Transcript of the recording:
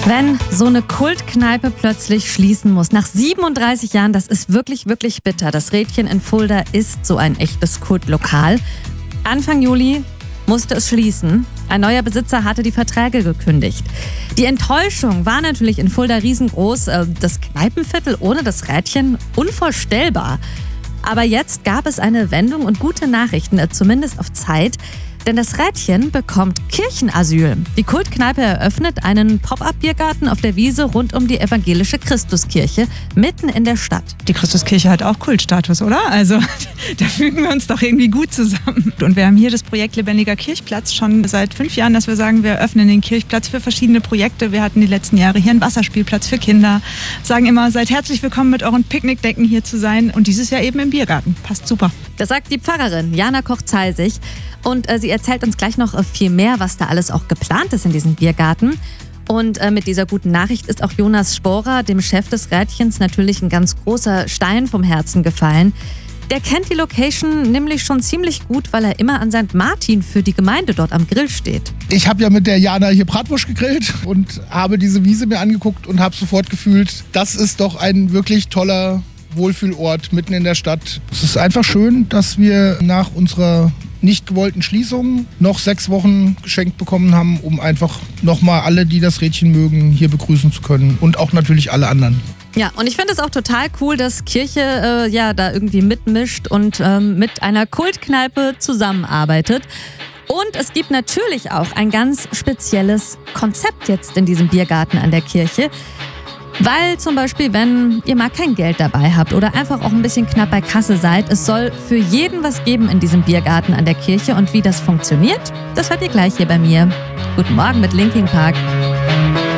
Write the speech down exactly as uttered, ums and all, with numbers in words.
Wenn so eine Kultkneipe plötzlich schließen muss, nach siebenunddreißig Jahren, das ist wirklich, wirklich bitter. Das Rädchen in Fulda ist so ein echtes Kultlokal. Anfang Juli musste es schließen. Ein neuer Besitzer hatte die Verträge gekündigt. Die Enttäuschung war natürlich in Fulda riesengroß. Das Kneipenviertel ohne das Rädchen unvorstellbar. Aber jetzt gab es eine Wendung und gute Nachrichten, zumindest auf Zeit. Denn das Rädchen bekommt Kirchenasyl. Die Kultkneipe eröffnet einen Pop-up-Biergarten auf der Wiese rund um die evangelische Christuskirche, mitten in der Stadt. Die Christuskirche hat auch Kultstatus, oder? Also da fügen wir uns doch irgendwie gut zusammen. Und wir haben hier das Projekt Lebendiger Kirchplatz schon seit fünf Jahren, dass wir sagen, wir öffnen den Kirchplatz für verschiedene Projekte. Wir hatten die letzten Jahre hier einen Wasserspielplatz für Kinder. Sagen immer, seid herzlich willkommen mit euren Picknickdecken hier zu sein. Und dieses Jahr eben im Biergarten. Passt super. Das sagt die Pfarrerin Jana Koch-Zeisig. Und äh, sie erzählt uns gleich noch äh, viel mehr, was da alles auch geplant ist in diesem Biergarten. Und äh, mit dieser guten Nachricht ist auch Jonas Sporer, dem Chef des Rädchens, natürlich ein ganz großer Stein vom Herzen gefallen. Der kennt die Location nämlich schon ziemlich gut, weil er immer an Sankt Martin für die Gemeinde dort am Grill steht. Ich habe ja mit der Jana hier Bratwurst gegrillt und habe diese Wiese mir angeguckt und habe sofort gefühlt, das ist doch ein wirklich toller Wohlfühlort mitten in der Stadt. Es ist einfach schön, dass wir nach unserer nicht gewollten Schließung noch sechs Wochen geschenkt bekommen haben, um einfach nochmal alle, die das Rädchen mögen, hier begrüßen zu können und auch natürlich alle anderen. Ja, und ich finde es auch total cool, dass Kirche äh, ja da irgendwie mitmischt und ähm, mit einer Kultkneipe zusammenarbeitet. Und es gibt natürlich auch ein ganz spezielles Konzept jetzt in diesem Biergarten an der Kirche. Weil zum Beispiel, wenn ihr mal kein Geld dabei habt oder einfach auch ein bisschen knapp bei Kasse seid, es soll für jeden was geben in diesem Biergarten an der Kirche. Und wie das funktioniert, das hört ihr gleich hier bei mir. Guten Morgen mit Linkin Park.